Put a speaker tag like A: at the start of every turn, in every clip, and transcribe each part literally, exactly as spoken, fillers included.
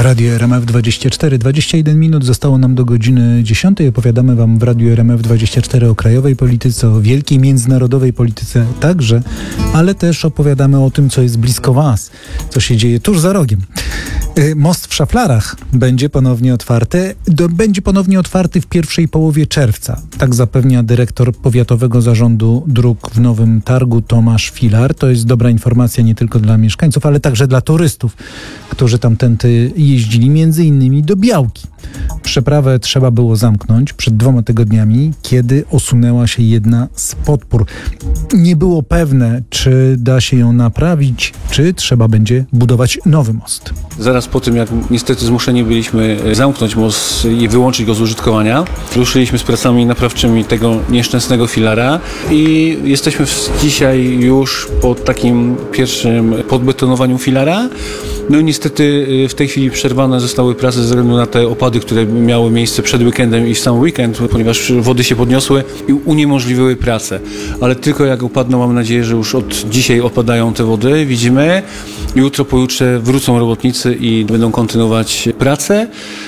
A: Radio R M F dwadzieścia cztery. dwadzieścia jeden minut zostało nam do godziny dziesiątej. Opowiadamy Wam w Radiu R M F dwadzieścia cztery o krajowej polityce, o wielkiej międzynarodowej polityce także, ale też opowiadamy o tym, co jest blisko Was, co się dzieje tuż za rogiem. Most w Szaflarach będzie ponownie otwarty. Do, będzie ponownie otwarty w pierwszej połowie czerwca. Tak zapewnia dyrektor Powiatowego Zarządu Dróg w Nowym Targu Tomasz Filar. To jest dobra informacja nie tylko dla mieszkańców, ale także dla turystów, którzy tamtędy jeździli, między innymi do Białki. Przeprawę trzeba było zamknąć przed dwoma tygodniami, kiedy osunęła się jedna z podpór. Nie było pewne, czy da się ją naprawić, czy trzeba będzie budować nowy most.
B: Zaraz po tym, jak niestety zmuszeni byliśmy zamknąć most i wyłączyć go z użytkowania, ruszyliśmy z pracami naprawczymi tego nieszczęsnego filara i jesteśmy dzisiaj już po takim pierwszym podbetonowaniu filara. No i niestety w tej chwili przerwane zostały prace ze względu na te opady, które miały miejsce przed weekendem i w sam weekend, ponieważ wody się podniosły i uniemożliwiły pracę. Ale tylko jak opadną, mam nadzieję, że już od dzisiaj opadają te wody, widzimy. Jutro, pojutrze wrócą robotnicy i będą kontynuować pracę.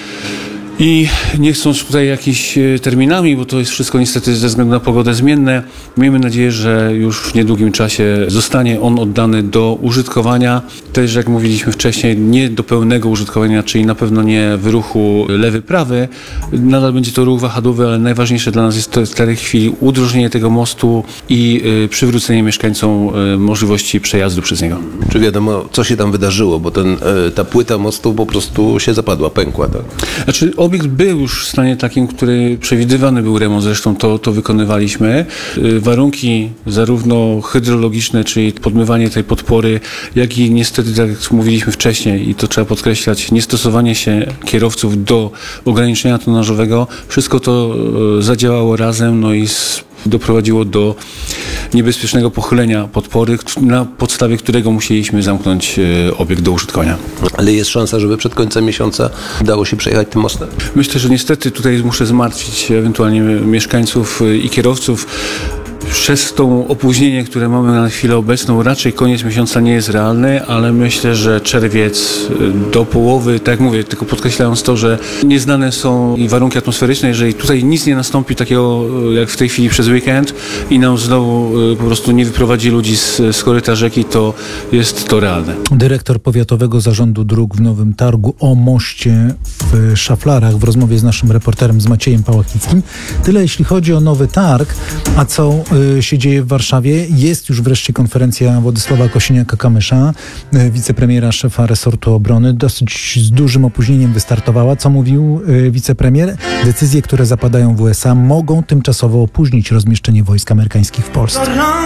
B: I nie chcąc tutaj jakichś terminami, bo to jest wszystko niestety ze względu na pogodę zmienne, miejmy nadzieję, że już w niedługim czasie zostanie on oddany do użytkowania. Też, jak mówiliśmy wcześniej, nie do pełnego użytkowania, czyli na pewno nie w ruchu lewy-prawy. Nadal będzie to ruch wahadłowy, ale najważniejsze dla nas jest to w tej chwili udrożnienie tego mostu i y, przywrócenie mieszkańcom y, możliwości przejazdu przez niego.
C: Czy wiadomo, co się tam wydarzyło, bo ten, y, ta płyta mostu po prostu się zapadła, pękła, tak?
B: Znaczy, obiekt był już w stanie takim, który przewidywany był remont, zresztą to, to wykonywaliśmy. Y, warunki zarówno hydrologiczne, czyli podmywanie tej podpory, jak i niestety, tak jak mówiliśmy wcześniej i to trzeba podkreślać, niestosowanie się kierowców do ograniczenia tonażowego, wszystko to y, zadziałało razem, no i z, doprowadziło do niebezpiecznego pochylenia podpory, na podstawie którego musieliśmy zamknąć y, obiekt do użytkowania.
C: Ale jest szansa, żeby przed końcem miesiąca udało się przejechać tym mostem?
B: Myślę, że niestety tutaj muszę zmartwić ewentualnie mieszkańców i kierowców. Przez to opóźnienie, które mamy na chwilę obecną, raczej koniec miesiąca nie jest realny, ale myślę, że czerwiec do połowy, tak jak mówię, tylko podkreślając to, że nieznane są i warunki atmosferyczne, jeżeli tutaj nic nie nastąpi takiego jak w tej chwili przez weekend i nam znowu po prostu nie wyprowadzi ludzi z, z koryta rzeki, to jest to realne.
A: Dyrektor Powiatowego Zarządu Dróg w Nowym Targu o moście w Szaflarach w rozmowie z naszym reporterem, z Maciejem Pałachickim. Tyle jeśli chodzi o Nowy Targ, a co się dzieje w Warszawie. Jest już wreszcie konferencja Władysława Kosiniaka-Kamysza, wicepremiera, szefa resortu obrony. Dosyć z dużym opóźnieniem wystartowała. Co mówił wicepremier? Decyzje, które zapadają w U S A, mogą tymczasowo opóźnić rozmieszczenie wojsk amerykańskich w Polsce.